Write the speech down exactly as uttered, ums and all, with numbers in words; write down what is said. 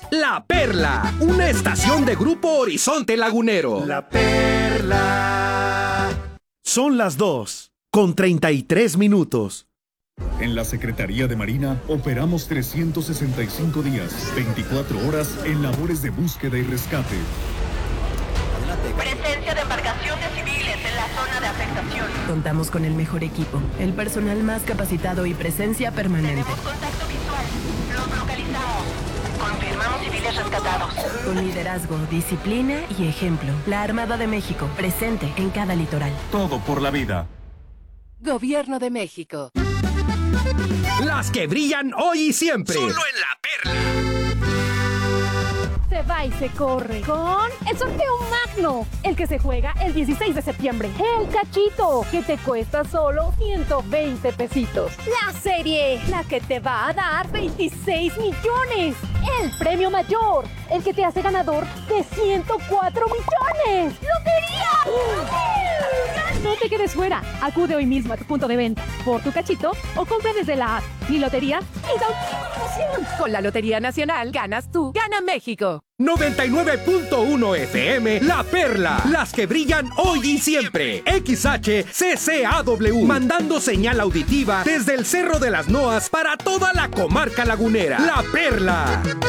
La Perla, una estación de Grupo Horizonte Lagunero. La Perla. Son las dos, con treinta y tres minutos. En la Secretaría de Marina operamos trescientos sesenta y cinco días, veinticuatro horas en labores de búsqueda y rescate. Presencia de embarcaciones civiles en la zona de afectación. Contamos con el mejor equipo, el personal más capacitado y presencia permanente. Tenemos contacto visual. Los localizamos. Confirmamos civiles rescatados. Con liderazgo, disciplina y ejemplo. La Armada de México, presente en cada litoral. Todo por la vida. Gobierno de México. Las que brillan hoy y siempre. Solo en La Perla. Se va y se corre con el sorteo magno, el que se juega el dieciséis de septiembre. El cachito, que te cuesta solo ciento veinte pesitos. La serie, la que te va a dar veintiséis millones. El premio mayor, el que te hace ganador de ciento cuatro millones. ¡Lotería! No te quedes fuera. Acude hoy mismo a tu punto de venta por tu cachito o compra desde la app. Mi lotería es la última promoción. Con la Lotería Nacional ganas tú, gana México. noventa y nueve punto uno F M, La Perla. Las que brillan hoy y siempre. X H C C A W. Mandando señal auditiva desde el Cerro de las Noas para toda la comarca lagunera. La Perla.